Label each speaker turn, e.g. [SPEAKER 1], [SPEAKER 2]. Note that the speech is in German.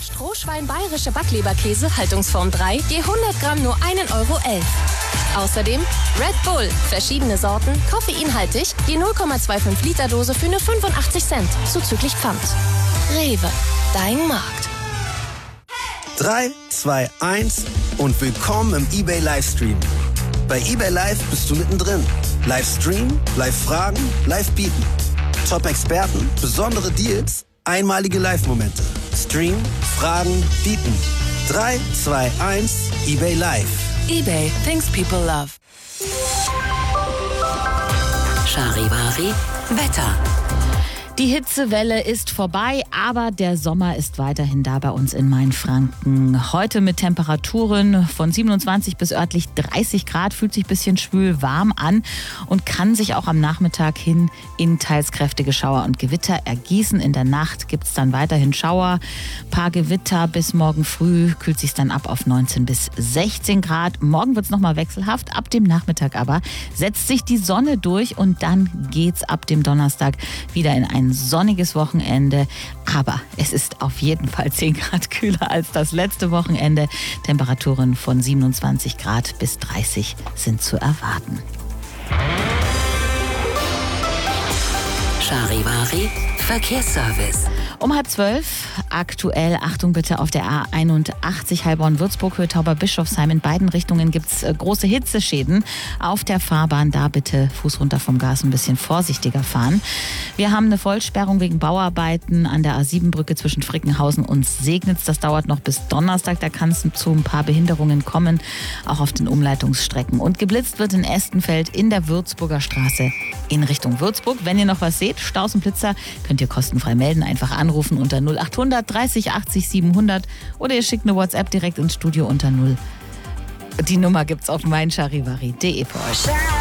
[SPEAKER 1] Strohschwein bayerische Backleberkäse, Haltungsform 3, je 100 Gramm nur 1,11 Euro. Außerdem Red Bull, verschiedene Sorten, koffeinhaltig, je 0,25 Liter Dose für nur 85 Cent, zuzüglich Pfand. Rewe, dein Markt.
[SPEAKER 2] 3, 2, 1 und willkommen im eBay Livestream. Bei eBay Live bist du mittendrin. Livestream, Live-Fragen, Live-Bieten. Top-Experten, besondere Deals, einmalige Live-Momente. Stream, Fragen, Bieten. 3, 2, 1, eBay Live.
[SPEAKER 3] eBay, things people love. Charivari Wetter.
[SPEAKER 4] Die Hitzewelle ist vorbei, aber der Sommer ist weiterhin da bei uns in Mainfranken. Heute mit Temperaturen von 27 bis örtlich 30 Grad, fühlt sich ein bisschen schwül warm an und kann sich auch am Nachmittag hin in teils kräftige Schauer und Gewitter ergießen. In der Nacht gibt es dann weiterhin Schauer, paar Gewitter bis morgen früh, kühlt sich dann ab auf 19 bis 16 Grad. Morgen wird es nochmal wechselhaft, ab dem Nachmittag aber setzt sich die Sonne durch und dann geht's ab dem Donnerstag wieder in ein sonniges Wochenende, aber es ist auf jeden Fall 10 Grad kühler als das letzte Wochenende. Temperaturen von 27 Grad bis 30 sind zu erwarten.
[SPEAKER 3] Charivari Verkehrsservice.
[SPEAKER 4] Um 11:30 aktuell, Achtung bitte, auf der A81 Heilbronn-Würzburg, Höhe Tauber-Bischofsheim. In beiden Richtungen gibt es große Hitzeschäden auf der Fahrbahn. Da bitte Fuß runter vom Gas, ein bisschen vorsichtiger fahren. Wir haben eine Vollsperrung wegen Bauarbeiten an der A7-Brücke zwischen Frickenhausen und Segnitz. Das dauert noch bis Donnerstag. Da kann es zu ein paar Behinderungen kommen, auch auf den Umleitungsstrecken. Und geblitzt wird in Estenfeld in der Würzburger Straße in Richtung Würzburg. Wenn ihr noch was seht, Staus und Blitzer, könnt ihr kostenfrei melden. Einfach anrufen unter 0800 30 80 700 oder ihr schickt eine WhatsApp direkt ins Studio unter 0. Die Nummer gibt's auf meincharivari.de für euch.